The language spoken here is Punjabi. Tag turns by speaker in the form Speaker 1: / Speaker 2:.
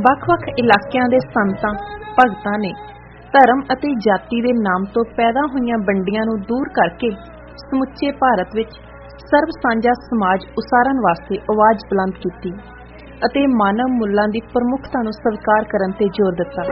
Speaker 1: ਵੱਖ-ਵੱਖ ਇਲਾਕਿਆਂ ਦੇ ਸੰਤਾਂ ਭਗਤਾਂ ਨੇ ਧਰਮ ਅਤੇ ਜਾਤੀ ਦੇ ਨਾਮ ਤੋਂ ਪੈਦਾ ਹੋਈਆਂ ਵੰਡੀਆਂ ਨੂੰ ਦੂਰ ਕਰਕੇ ਸਮੁੱਚੇ ਭਾਰਤ ਵਿੱਚ ਸਰਬ ਸਾਂਝਾ ਸਮਾਜ ਉਸਾਰਨ ਵਾਸਤੇ ਆਵਾਜ਼ ਬੁਲੰਦ ਕੀਤੀ ਅਤੇ ਮਾਨਵ ਮੁੱਲਾਂ ਦੀ ਪ੍ਰਮੁੱਖਤਾ ਨੂੰ ਸਵੀਕਾਰ ਕਰਨ ਤੇ ਜ਼ੋਰ ਦਿੱਤਾ।